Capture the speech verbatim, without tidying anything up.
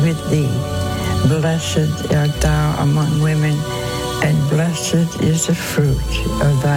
with thee. Blessed art thou among women, and blessed is the fruit of thy